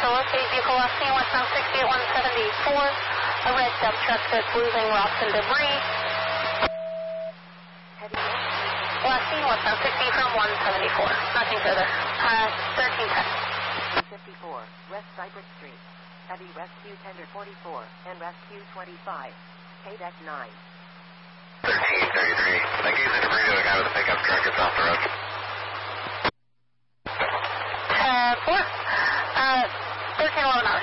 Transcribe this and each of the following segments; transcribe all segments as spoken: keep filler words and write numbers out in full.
locate vehicle last seen westbound sixty at one seventy-four. A red dump truck that's losing rocks and debris. Last seen westbound sixty from one seventy-four. Nothing further. Uh, thirteen ten. fifty-four, West Cypress Street. Heavy Rescue Tender forty-four and Rescue twenty-five. K D E C nine. thirteen thirty-three. I gave the debris to the guy with the pickup truck. It's off the road. Uh, four. Uh, thirteen eleven hours.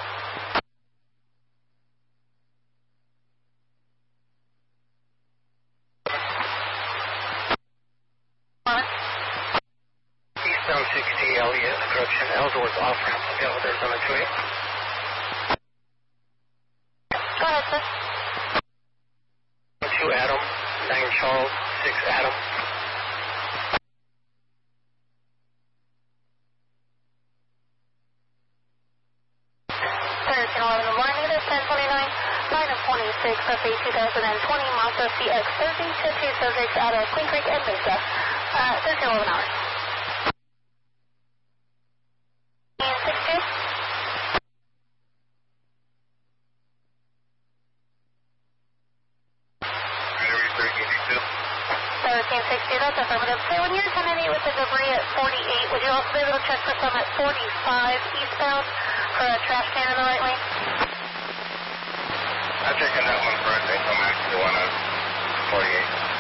Eastbound sixty, Elliott, approaching Ellsworth off ramp. Okay, well, there's on the two eight. Go ahead, sir. two Adam, nine Charles, six Adam. thirteen eleven in the morning, negative ten twenty-nine, line of twenty-six, that's a two thousand twenty Mazda C X thirty, to two subjects out of Queen Creek and Mesa. Uh, thirteen eleven hours. And six two. thirteen sixty, that's affirmative. So when you're coming in with the debris at forty-eight, would you also be able to check for some at forty-five eastbound for a trash can in the right lane? I'm checking that one first. I think I'm actually the one at forty-eight.